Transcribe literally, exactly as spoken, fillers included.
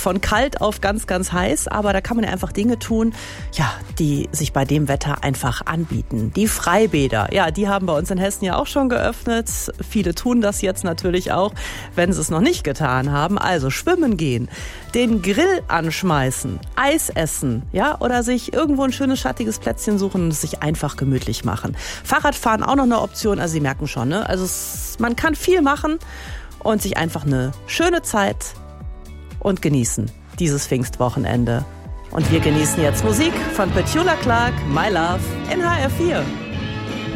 von kalt auf ganz, ganz heiß. Aber da kann man ja einfach Dinge tun, ja, die sich bei dem Wetter einfach anbieten. Die Freibäder, ja, die haben bei uns in Hessen ja auch schon geöffnet. Viele tun das jetzt natürlich auch, wenn sie es noch nicht getan haben. Also schwimmen gehen, den Grill anschmeißen, Eis essen, ja, oder sich irgendwo ein schönes schattiges Plätzchen suchen und es sich einfach gemütlich machen. Fahrradfahren auch noch eine Option, also Sie merken schon, ne? Also es, man kann viel machen und sich einfach eine schöne Zeit und genießen dieses Pfingstwochenende. Und wir genießen jetzt Musik von Petula Clark, My Love, in H R vier.